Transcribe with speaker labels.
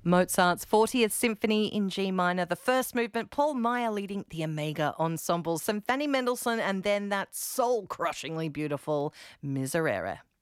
Speaker 1: Mozart's 40th Symphony in G minor, the first movement, Paul Meyer leading the Omega Ensemble, some Fanny Mendelssohn, and then that soul-crushingly beautiful Miserere.